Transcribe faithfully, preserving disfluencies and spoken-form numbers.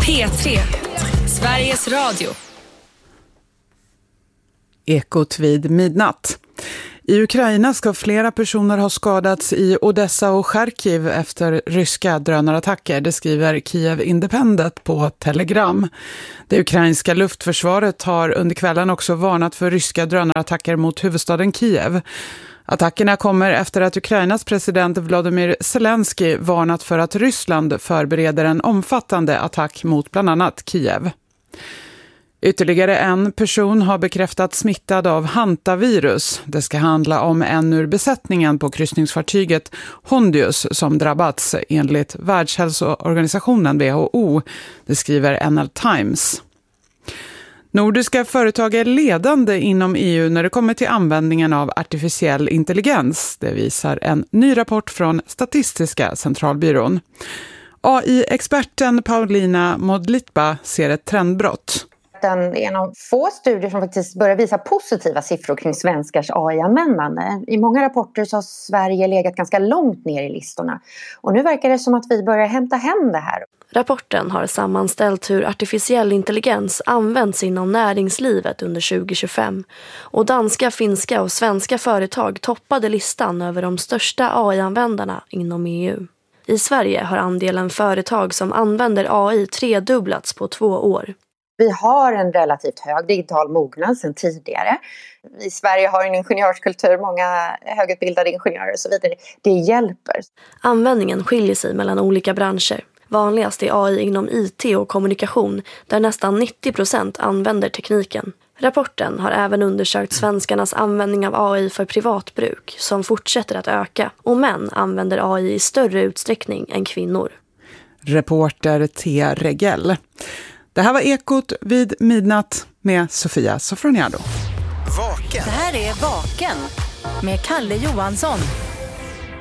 P tre, Sveriges Radio. Ekot vid midnatt. I Ukraina ska flera personer ha skadats i Odessa och Charkiv efter ryska drönarattacker, det skriver Kiev Independent på Telegram. Det ukrainska luftförsvaret har under kvällen också varnat för ryska drönarattacker mot huvudstaden Kiev. Attackerna kommer efter att Ukrainas president Volodymyr Zelensky varnat för att Ryssland förbereder en omfattande attack mot bland annat Kiev. Ytterligare en person har bekräftats smittad av hantavirus. Det ska handla om en ur besättningen på kryssningsfartyget Hondius som drabbats enligt Världshälsoorganisationen W H O. Det skriver N L Times. Nordiska företag är ledande inom E U när det kommer till användningen av artificiell intelligens. Det visar en ny rapport från Statistiska centralbyrån. A I-experten Paulina Modlitba ser ett trendbrott. Den är en av få studier som faktiskt börjar visa positiva siffror kring svenskars A I-användande. I många rapporter så har Sverige legat ganska långt ner i listorna. Och nu verkar det som att vi börjar hämta hem det här. Rapporten har sammanställt hur artificiell intelligens används inom näringslivet under tjugo tjugofem. Och danska, finska och svenska företag toppade listan över de största A I-användarna inom E U. I Sverige har andelen företag som använder A I tredubblats på två år. Vi har en relativt hög digital mognad sedan tidigare. I Sverige har en ingenjörskultur, många högutbildade ingenjörer och så vidare. Det hjälper. Användningen skiljer sig mellan olika branscher. Vanligast är A I inom I T och kommunikation, där nästan nittio procent använder tekniken. Rapporten har även undersökt svenskarnas användning av A I för privatbruk, som fortsätter att öka. Och män använder A I i större utsträckning än kvinnor. Reporter T. Regell. Det här var Ekot vid midnatt med Sofia Sofroniado. Vaken. Det här är Vaken med Kalle Johansson.